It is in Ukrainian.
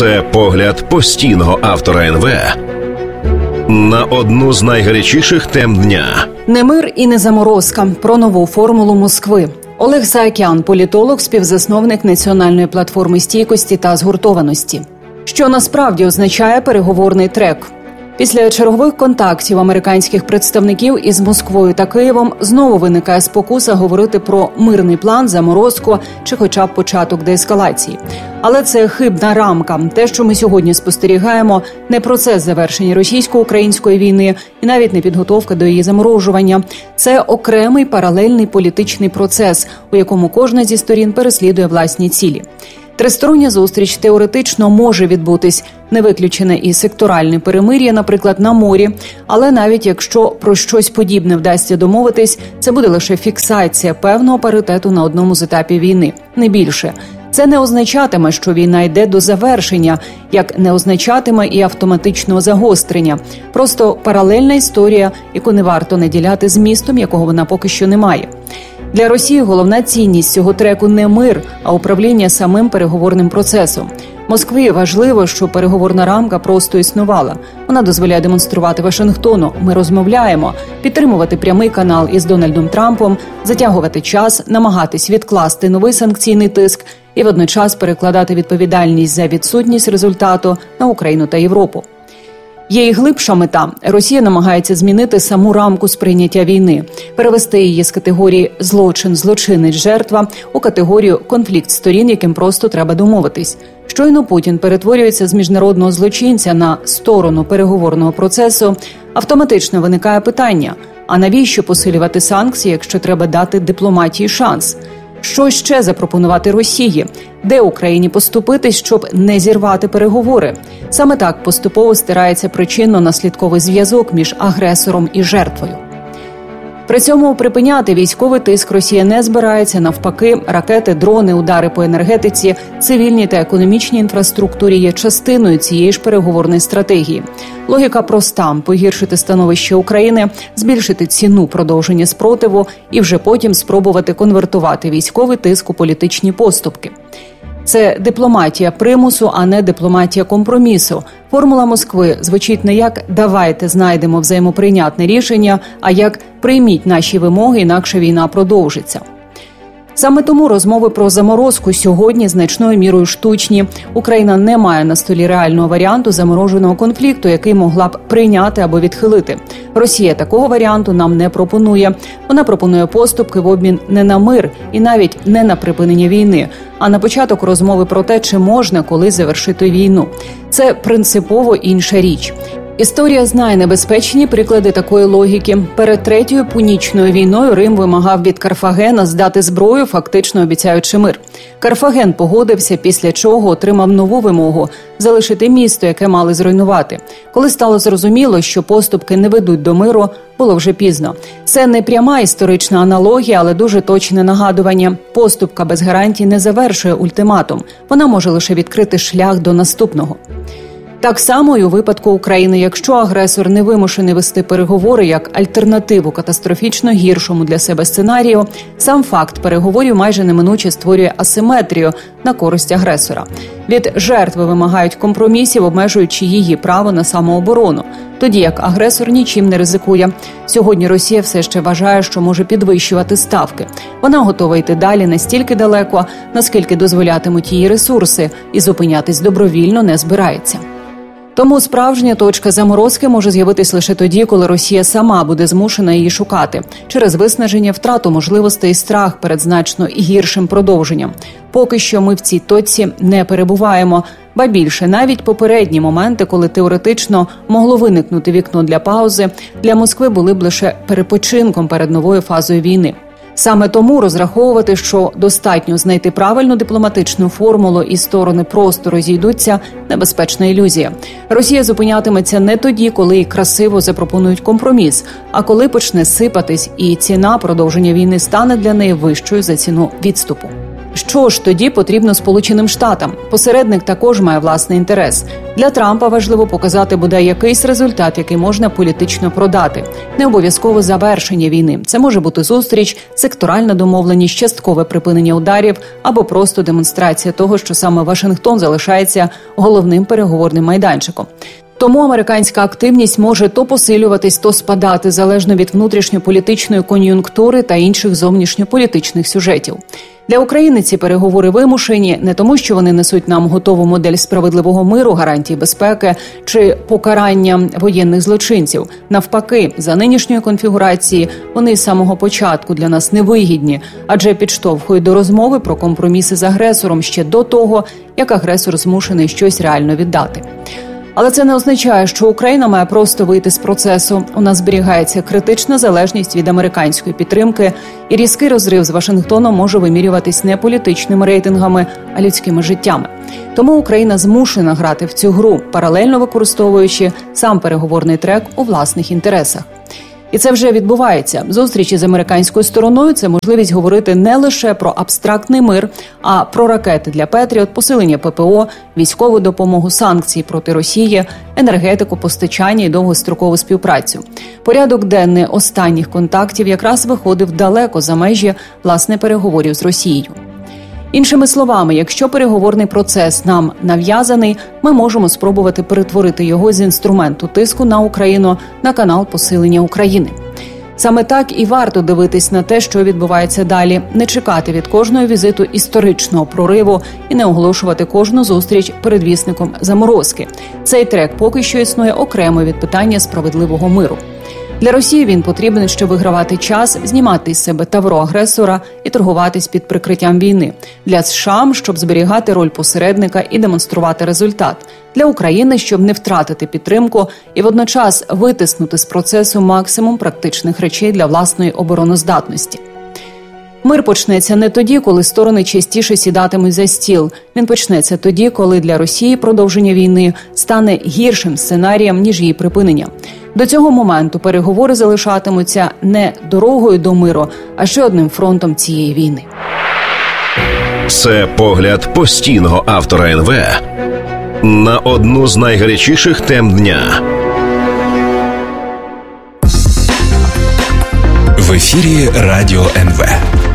Це погляд постійного автора НВ на одну з найгарячіших тем дня. Не мир і не заморозка. Про нову формулу Москви. Олег Саакян, політолог, співзасновник Національної платформи стійкості та згуртованості. Що насправді означає переговорний трек? Після чергових контактів американських представників із Москвою та Києвом знову виникає спокуса говорити про мирний план, заморозку чи хоча б початок деескалації. Але це хибна рамка. Те, що ми сьогодні спостерігаємо, не процес завершення російсько-української війни і навіть не підготовка до її заморожування. Це окремий паралельний політичний процес, у якому кожна зі сторін переслідує власні цілі. Тристороння зустріч теоретично може відбутись, не виключене і секторальне перемир'я, наприклад, на морі. Але навіть якщо про щось подібне вдасться домовитись, це буде лише фіксація певного паритету на одному з етапів війни, не більше. Це не означатиме, що війна йде до завершення, як не означатиме і автоматичного загострення. Просто паралельна історія, яку не варто наділяти змістом, якого вона поки що не має. Для Росії головна цінність цього треку не мир, а управління самим переговорним процесом. Москві важливо, щоб переговорна рамка просто існувала. Вона дозволяє демонструвати Вашингтону: ми розмовляємо, підтримувати прямий канал із Дональдом Трампом, затягувати час, намагатись відкласти новий санкційний тиск і водночас перекладати відповідальність за відсутність результату на Україну та Європу. Є і глибша мета. Росія намагається змінити саму рамку сприйняття війни, перевести її з категорії «злочин, злочинець, жертва» у категорію «конфлікт сторін, яким просто треба домовитись». Щойно Путін перетворюється з міжнародного злочинця на сторону переговорного процесу, автоматично виникає питання: а навіщо посилювати санкції, якщо треба дати дипломатії шанс? Що ще запропонувати Росії? Де Україні поступитись, щоб не зірвати переговори? Саме так поступово стирається причинно-наслідковий зв'язок між агресором і жертвою. При цьому припиняти військовий тиск Росія не збирається. Навпаки, ракети, дрони, удари по енергетиці, цивільній та економічній інфраструктурі є частиною цієї ж переговорної стратегії. Логіка проста – погіршити становище України, збільшити ціну продовження спротиву і вже потім спробувати конвертувати військовий тиск у політичні поступки. Це дипломатія примусу, а не дипломатія компромісу. Формула Москви звучить не як «давайте знайдемо взаємоприйнятне рішення», а як «прийміть наші вимоги, інакше війна продовжиться». Саме тому розмови про заморозку сьогодні значною мірою штучні. Україна не має на столі реального варіанту замороженого конфлікту, який могла б прийняти або відхилити. Росія такого варіанту нам не пропонує. Вона пропонує поступки в обмін не на мир і навіть не на припинення війни, а на початок розмови про те, чи можна колись завершити війну. Це принципово інша річ. Історія знає небезпечні приклади такої логіки. Перед Третьою Пунічною війною Рим вимагав від Карфагена здати зброю, фактично обіцяючи мир. Карфаген погодився, після чого отримав нову вимогу – залишити місто, яке мали зруйнувати. Коли стало зрозуміло, що поступки не ведуть до миру, було вже пізно. Це не пряма історична аналогія, але дуже точне нагадування. Поступка без гарантій не завершує ультиматум. Вона може лише відкрити шлях до наступного. Так само і у випадку України, якщо агресор не вимушений вести переговори як альтернативу катастрофічно гіршому для себе сценарію, сам факт переговорів майже неминуче створює асиметрію на користь агресора. Від жертви вимагають компромісів, обмежуючи її право на самооборону, тоді як агресор нічим не ризикує. Сьогодні Росія все ще вважає, що може підвищувати ставки. Вона готова йти далі настільки далеко, наскільки дозволятимуть її ресурси, і зупинятись добровільно не збирається. Тому справжня точка заморозки може з'явитись лише тоді, коли Росія сама буде змушена її шукати, через виснаження, втрату можливостей і страх перед значно гіршим продовженням. Поки що ми в цій точці не перебуваємо. Ба більше, навіть попередні моменти, коли теоретично могло виникнути вікно для паузи, для Москви були б лише перепочинком перед новою фазою війни. Саме тому розраховувати, що достатньо знайти правильну дипломатичну формулу і сторони просто розійдуться – небезпечна ілюзія. Росія зупинятиметься не тоді, коли їй красиво запропонують компроміс, а коли почне сипатись і ціна продовження війни стане для неї вищою за ціну відступу. Що ж тоді потрібно Сполученим Штатам? Посередник також має власний інтерес. Для Трампа важливо показати бодай якийсь результат, який можна політично продати. Не обов'язково завершення війни. Це може бути зустріч, секторальна домовленість, часткове припинення ударів або просто демонстрація того, що саме Вашингтон залишається головним переговорним майданчиком. Тому американська активність може то посилюватись, то спадати, залежно від внутрішньополітичної кон'юнктури та інших зовнішньополітичних сюжетів. Для України ці переговори вимушені не тому, що вони несуть нам готову модель справедливого миру, гарантії безпеки чи покарання воєнних злочинців. Навпаки, за нинішньої конфігурації вони з самого початку для нас невигідні, адже підштовхують до розмови про компроміси з агресором ще до того, як агресор змушений щось реально віддати. Але це не означає, що Україна має просто вийти з процесу. У нас зберігається критична залежність від американської підтримки, і різкий розрив з Вашингтоном може вимірюватись не політичними рейтингами, а людськими життями. Тому Україна змушена грати в цю гру, паралельно використовуючи сам переговорний трек у власних інтересах. І це вже відбувається. Зустрічі з американською стороною – це можливість говорити не лише про абстрактний мир, а про ракети для Петріот, посилення ППО, військову допомогу, санкції проти Росії, енергетику, постачання і довгострокову співпрацю. Порядок денний останніх контактів якраз виходив далеко за межі, власне, переговорів з Росією. Іншими словами, якщо переговорний процес нам нав'язаний, ми можемо спробувати перетворити його з інструменту тиску на Україну на канал посилення України. Саме так і варто дивитись на те, що відбувається далі, не чекати від кожного візиту історичного прориву і не оголошувати кожну зустріч передвісником заморозки. Цей трек поки що існує окремо від питання справедливого миру. Для Росії він потрібен, щоб вигравати час, знімати із себе тавро агресора і торгуватись під прикриттям війни. Для США, щоб зберігати роль посередника і демонструвати результат. Для України, щоб не втратити підтримку і водночас витиснути з процесу максимум практичних речей для власної обороноздатності. Мир почнеться не тоді, коли сторони частіше сідатимуть за стіл. Він почнеться тоді, коли для Росії продовження війни стане гіршим сценарієм, ніж її припинення. До цього моменту переговори залишатимуться не дорогою до миру, а ще одним фронтом цієї війни. Це погляд постійного автора НВ на одну з найгарячіших тем дня. В ефірі Радіо НВ.